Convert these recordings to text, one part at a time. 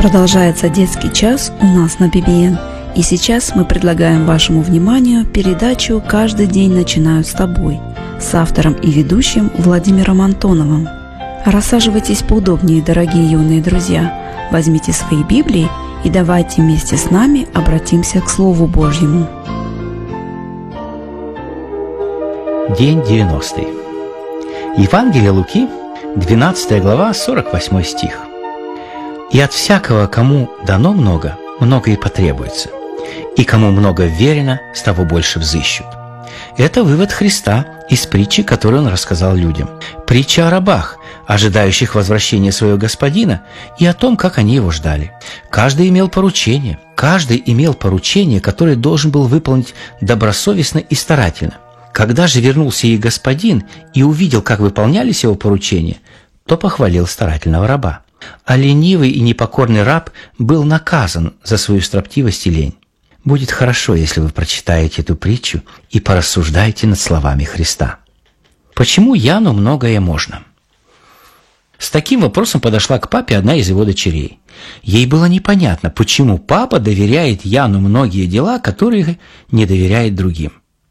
Продолжается детский час у нас на BBN. И сейчас мы предлагаем вашему вниманию передачу «Каждый день начинают с тобой» с автором и ведущим Владимиром Антоновым. Рассаживайтесь поудобнее, дорогие юные друзья. Возьмите свои Библии и давайте вместе с нами обратимся к Слову Божьему. День 90. Евангелие Луки, 12 глава, 48 стих. «И от всякого, кому дано много, много и потребуется, и кому много верено, с того больше взыщут». Это вывод Христа из притчи, которую Он рассказал людям. Притча о рабах, ожидающих возвращения своего господина, и о том, как они его ждали. Каждый имел поручение, которое должен был выполнить добросовестно и старательно. Когда же вернулся их господин и увидел, как выполнялись его поручения, то похвалил старательного раба. А ленивый и непокорный раб был наказан за свою строптивость и лень. Будет хорошо, если вы прочитаете эту притчу и порассуждаете над словами Христа. Почему Яну многое можно? С таким вопросом подошла к папе одна из его дочерей. Ей было непонятно, почему папа доверяет Яну многие дела, которые не доверяет другим.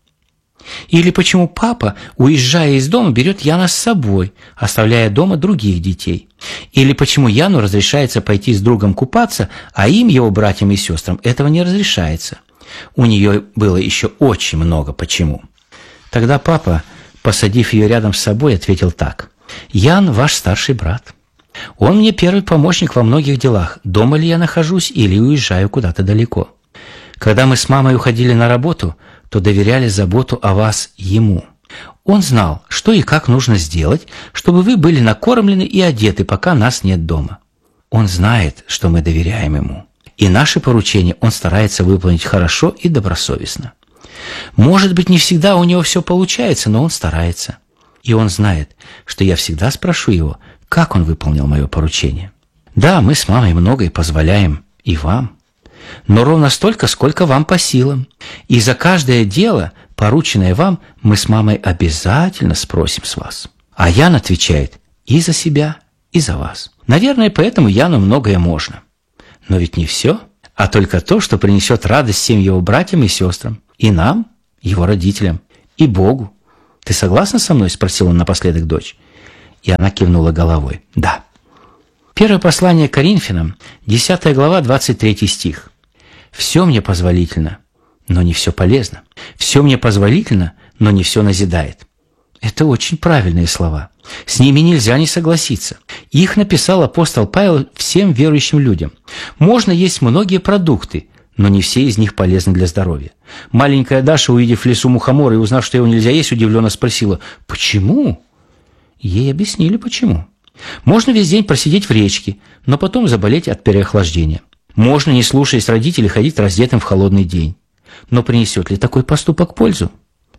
Или почему папа, уезжая из дома, берет Яна с собой, оставляя дома других детей. Или почему Яну разрешается пойти с другом купаться, а им, его братьям и сестрам, этого не разрешается. У нее было еще очень много почему. Тогда папа, посадив ее рядом с собой, ответил так. «Ян ваш старший брат. Он мне первый помощник во многих делах, дома ли я нахожусь или уезжаю куда-то далеко. Когда мы с мамой уходили на работу, то доверяли заботу о вас ему. Он знал, что и как нужно сделать, чтобы вы были накормлены и одеты, пока нас нет дома. Он знает, что мы доверяем ему. И наши поручения он старается выполнить хорошо и добросовестно. Может быть, не всегда у него все получается, но он старается. И он знает, что я всегда спрошу его, как он выполнил мое поручение. Да, мы с мамой многое позволяем и вам, но ровно столько, сколько вам по силам. И за каждое дело, порученное вам, мы с мамой обязательно спросим с вас». А Ян отвечает и за себя, и за вас. Наверное, поэтому Яну многое можно. Но ведь не все, а только то, что принесет радость всем его братьям и сестрам, и нам, его родителям, и Богу. «Ты согласна со мной?» – спросил он напоследок дочь. И она кивнула головой. «Да». Первое послание к Коринфянам, 10 глава, 23 стих. «Все мне позволительно, но не все полезно. Все мне позволительно, но не все назидает». Это очень правильные слова. С ними нельзя не согласиться. Их написал апостол Павел всем верующим людям. Можно есть многие продукты, но не все из них полезны для здоровья. Маленькая Даша, увидев в лесу мухомора и узнав, что его нельзя есть, удивленно спросила: «Почему?» Ей объяснили, почему. Можно весь день просидеть в речке, но потом заболеть от переохлаждения. Можно, не слушаясь родителей, ходить раздетым в холодный день. Но принесет ли такой поступок пользу?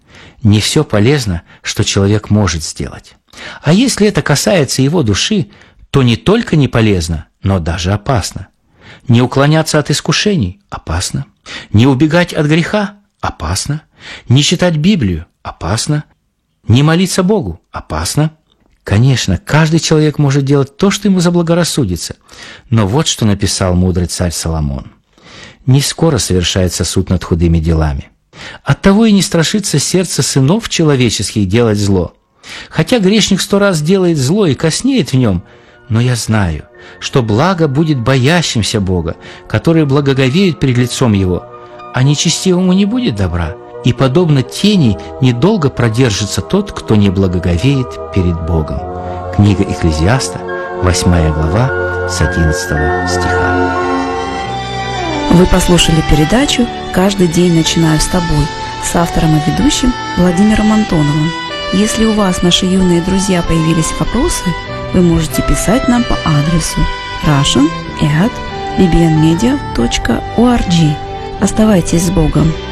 Не все полезно, что человек может сделать. А если это касается его души, то не только не полезно, но даже опасно. Не уклоняться от искушений – опасно. Не убегать от греха – опасно. Не читать Библию – опасно. Не молиться Богу – опасно. Конечно, каждый человек может делать то, что ему заблагорассудится. Но вот что написал мудрый царь Соломон. «Не скоро совершается суд над худыми делами. Оттого и не страшится сердце сынов человеческих делать зло. Хотя грешник 100 раз делает зло и коснеет в нем, но я знаю, что благо будет боящимся Бога, которые благоговеют перед лицом Его, а нечестивому не будет добра. И, подобно тени, недолго продержится тот, кто не благоговеет перед Богом». Книга Экклезиаста, 8 глава, с 11 стиха. Вы послушали передачу «Каждый день начинаю с тобой» с автором и ведущим Владимиром Антоновым. Если у вас, наши юные друзья, появились вопросы, вы можете писать нам по адресу russian@bbnmedia.org. Оставайтесь с Богом!